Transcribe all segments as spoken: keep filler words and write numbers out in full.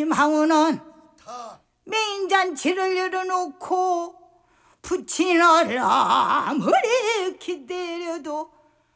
심항우는 맹인잔치를 열어놓고 부친을 아무리 기다려도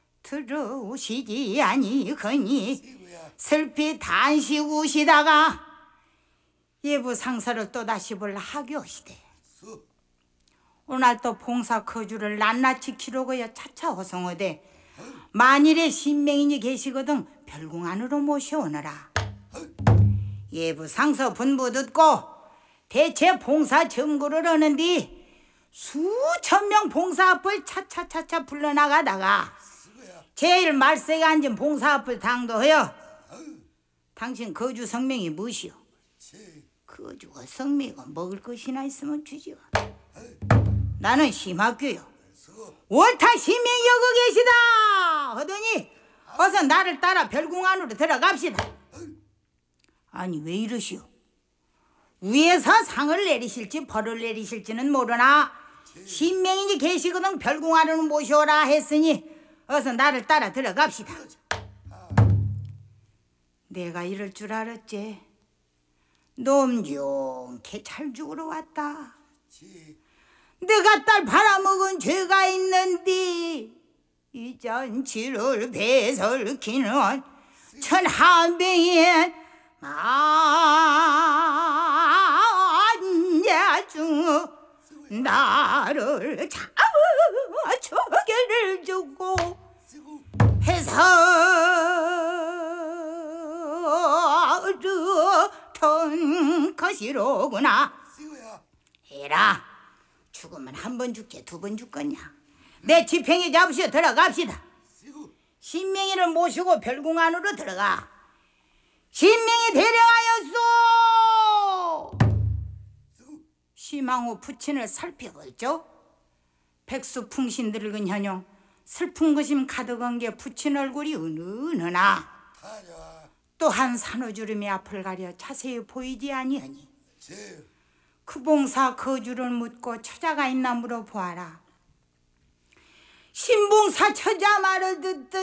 들어오시지 아니거니 슬피 단시 우시다가 예부 상사를 또다시 볼 하교시대. 오늘 또 봉사 거주를 낱낱이 기록하여 차차 허송하되 만일에 신명인이 계시거든 별궁 안으로 모셔오너라. 예부 상서 분부 듣고 대체 봉사 점거를 하는디 수천 명 봉사 앞을 차차차차 불러나가다가 제일 말세게 앉은 봉사 앞을 당도하여 당신 거주 성명이 무엇이오? 거주가 성명이고 먹을 것이나 있으면 주지요. 나는 심학교요. 옳다 신명이 여기 계시다 하더니 어서 나를 따라 별궁 안으로 들어갑시다. 아니 왜 이러시오? 위에서 상을 내리실지 벌을 내리실지는 모르나 신명인이 계시거든 별궁 안으로 모셔오라 했으니 어서 나를 따라 들어갑시다. 내가 이럴 줄 알았지. 놈 좋게 잘 죽으러 왔다. 내가 딸 팔아먹은 죄가 있는데 이 잔치를 배설키는 천하병인 만야중 나를 잡아 저개를 주고 해서던 것이로구나. 해라. 죽으면 한 번 죽게 두 번 죽겠냐. 내 지팽이 잡으시어 들어갑시다. 신명이를 모시고 별궁 안으로 들어가. 신명이 데려가였소. 심항우 부친을 살펴보죠. 백수풍신 늙은 현용 슬픈 것임 가득한 게 부친 얼굴이 은은하나 또한 산후주름이 앞을 가려 자세히 보이지 아니하니 그 봉사 거주를 묻고 처자가 있나 물어보아라. 신봉사 처자 말을 듣던